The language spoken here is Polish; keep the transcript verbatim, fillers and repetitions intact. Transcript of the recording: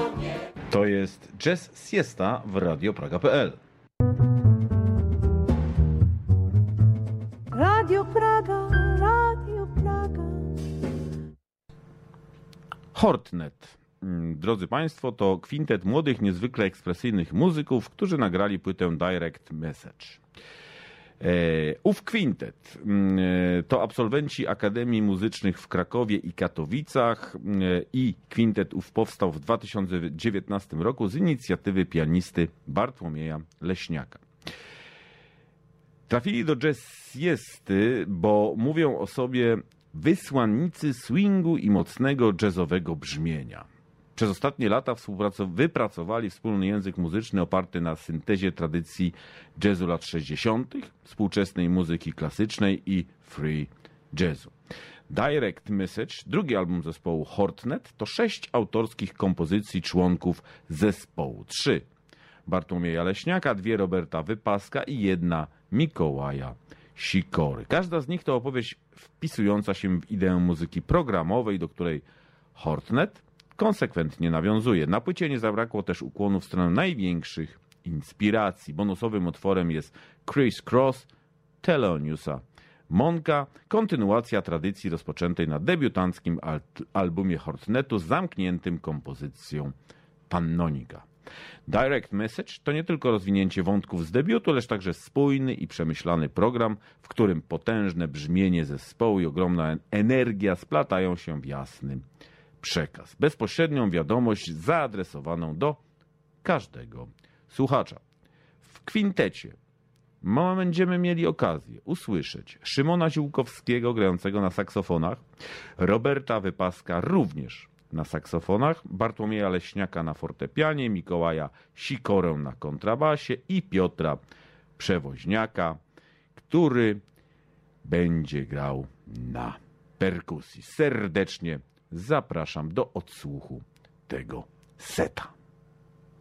To jest Jazz Siesta w Radio Praga kropka p l. Radio Praga, Radio Praga. Hortnet. Drodzy Państwo, to kwintet młodych, niezwykle ekspresyjnych muzyków, którzy nagrali płytę Direct Message. Ów kwintet to absolwenci Akademii Muzycznych w Krakowie i Katowicach i kwintet ów powstał w dwa tysiące dziewiętnastym roku z inicjatywy pianisty Bartłomieja Leśniaka. Trafili do Jazz Siesty, bo mówią o sobie wysłannicy swingu i mocnego jazzowego brzmienia. Przez ostatnie lata wypracowali wspólny język muzyczny oparty na syntezie tradycji jazzu lat sześćdziesiątych, współczesnej muzyki klasycznej i free jazzu. Direct Message, drugi album zespołu Hortnet, to sześć autorskich kompozycji członków zespołu. Trzy Bartłomieja Leśniaka, dwie Roberta Wypaska i jedna Mikołaja Sikory. Każda z nich to opowieść wpisująca się w ideę muzyki programowej, do której Hortnet konsekwentnie nawiązuje. Na płycie nie zabrakło też ukłonu w stronę największych inspiracji. Bonusowym utworem jest Criss Cross Theloniousa Monka, kontynuacja tradycji rozpoczętej na debiutanckim al- albumie Hortnetu z zamkniętym kompozycją Pannonika. Direct Message to nie tylko rozwinięcie wątków z debiutu, lecz także spójny i przemyślany program, w którym potężne brzmienie zespołu i ogromna energia splatają się w jasny przekaz. Bezpośrednią wiadomość zaadresowaną do każdego słuchacza. W kwintecie będziemy mieli okazję usłyszeć Szymona Ziółkowskiego grającego na saksofonach, Roberta Wypaska również na saksofonach, Bartłomieja Leśniaka na fortepianie, Mikołaja Sikorę na kontrabasie i Piotra Przewoźniaka, który będzie grał na perkusji. Serdecznie zapraszam do odsłuchu tego seta.